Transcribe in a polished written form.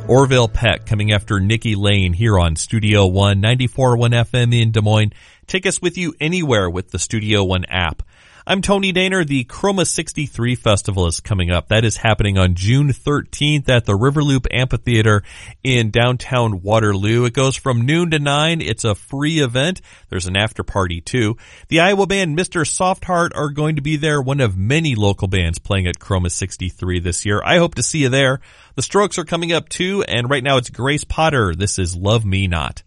Orville Peck coming after Nikki Lane here on Studio One, 94.1 FM in Des Moines. Take us with you anywhere with the Studio One app. I'm Tony Daner. The Chroma 63 Festival is coming up. That is happening on June 13th at the Riverloop Amphitheater in downtown Waterloo. It goes from noon to 9. It's a free event. There's an after party too. The Iowa band Mr. Softheart are going to be there, one of many local bands playing at Chroma 63 this year. I hope to see you there. The Strokes are coming up too, and right now it's Grace Potter. This is Love Me Not.